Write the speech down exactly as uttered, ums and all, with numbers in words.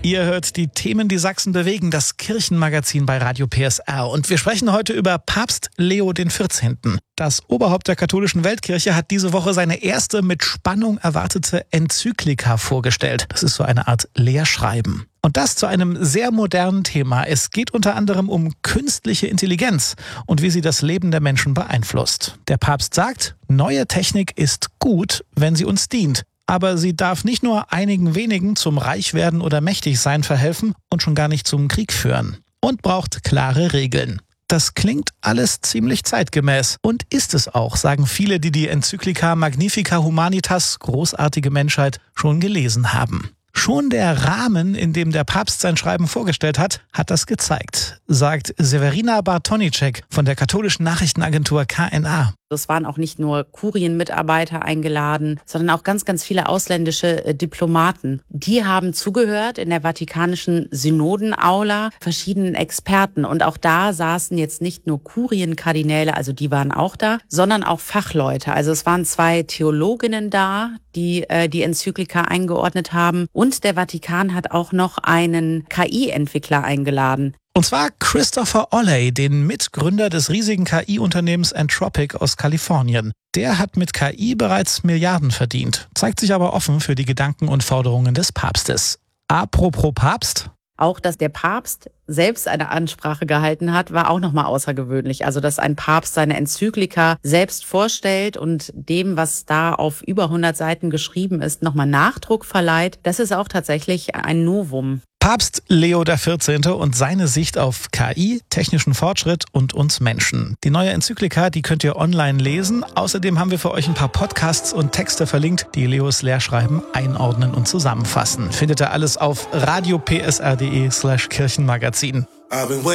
Ihr hört die Themen, die Sachsen bewegen, das Kirchenmagazin bei Radio P S R. Und wir sprechen heute über Papst Leo der vierzehnte. Das Oberhaupt der katholischen Weltkirche hat diese Woche seine erste mit Spannung erwartete Enzyklika vorgestellt. Das ist so eine Art Lehrschreiben. Und das zu einem sehr modernen Thema. Es geht unter anderem um künstliche Intelligenz und wie sie das Leben der Menschen beeinflusst. Der Papst sagt, neue Technik ist gut, wenn sie uns dient. Aber sie darf nicht nur einigen wenigen zum Reichwerden oder Mächtigsein verhelfen und schon gar nicht zum Krieg führen. Und braucht klare Regeln. Das klingt alles ziemlich zeitgemäß. Und ist es auch, sagen viele, die die Enzyklika Magnifica Humanitas, großartige Menschheit, schon gelesen haben. Schon der Rahmen, in dem der Papst sein Schreiben vorgestellt hat, hat das gezeigt, sagt Severina Bartonicek von der katholischen Nachrichtenagentur K N A. Es waren auch nicht nur Kurienmitarbeiter eingeladen, sondern auch ganz, ganz viele ausländische äh, Diplomaten. Die haben zugehört in der Vatikanischen Synodenaula verschiedenen Experten. Und auch da saßen jetzt nicht nur Kurienkardinäle, also die waren auch da, sondern auch Fachleute. Also es waren zwei Theologinnen da, die äh, die Enzyklika eingeordnet haben. Und der Vatikan hat auch noch einen K I-Entwickler eingeladen. Und zwar Christopher Olley, den Mitgründer des riesigen K I-Unternehmens Anthropic aus Kalifornien. Der hat mit K I bereits Milliarden verdient, zeigt sich aber offen für die Gedanken und Forderungen des Papstes. Apropos Papst. Auch, dass der Papst selbst eine Ansprache gehalten hat, war auch nochmal außergewöhnlich. Also, dass ein Papst seine Enzyklika selbst vorstellt und dem, was da auf über hundert Seiten geschrieben ist, nochmal Nachdruck verleiht, das ist auch tatsächlich ein Novum. Papst Leo der vierzehnte und seine Sicht auf K I, technischen Fortschritt und uns Menschen. Die neue Enzyklika, die könnt ihr online lesen. Außerdem haben wir für euch ein paar Podcasts und Texte verlinkt, die Leos Lehrschreiben einordnen und zusammenfassen. Findet ihr alles auf radiopsr.de slash Kirchenmagazin.